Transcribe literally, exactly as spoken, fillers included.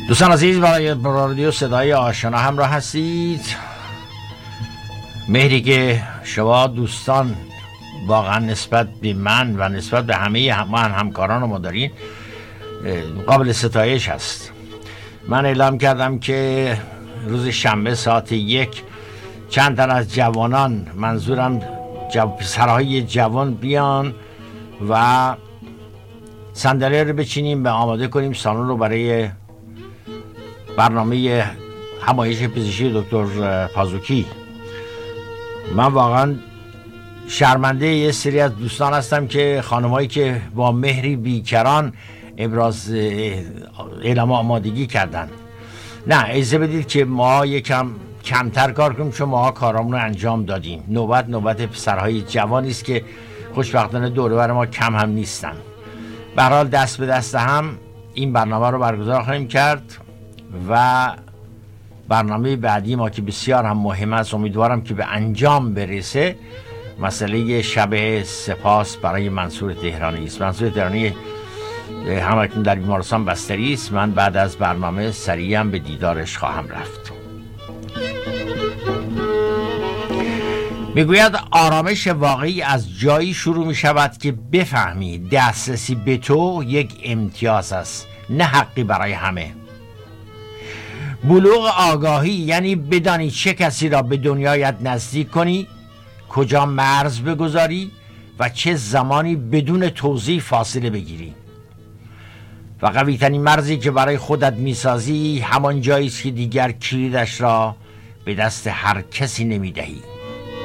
دوستان عزیز، برای رادیو صدای آشنا همراه هستید. مهری که شما دوستان واقعا نسبت به من و نسبت به همه من همکاران ما دارین قابل ستایش هست. من اعلام کردم که روز شنبه ساعت یک چند تن از جوانان، منظورم جو... پسرهای جوان بیان و صندلی رو بچینیم و آماده کنیم سالن رو برای برنامه همایش پزشکی دکتر پازوکی. من واقعا شرمنده یه سری از دوستان هستم که خانمایی که با مهری بیکران ابراز اعلام آمادگی کردن. نه، اجازه بدید که ما یکم کمتر کار کنیم، چون ما کارامون رو انجام دادیم. نوبت نوبت پسرهای جوانی است که خوشبختانه دور و بر ما کم هم نیستن. به هر حال دست به دست هم این برنامه رو برگزار خواهیم کرد و برنامه بعدی ما که بسیار هم مهم است، امیدوارم که به انجام برسه، مسئله شب سپاس برای منصور تهرانی است. منصور تهرانی همکنون در بیمارستان بستری است. من بعد از برنامه سریعا به دیدارش خواهم رفت. میگوید آرامش واقعی از جایی شروع می شود که بفهمی دسترسی به تو یک امتیاز است، نه حقی برای همه. بلوغ آگاهی یعنی بدانی چه کسی را به دنیایت نزدیک کنی، کجا مرز بگذاری و چه زمانی بدون توضیح فاصله بگیری. و قوی ترین مرزی که برای خودت میسازی همان جایی است که دیگر کلیدش را به دست هر کسی نمیدهی.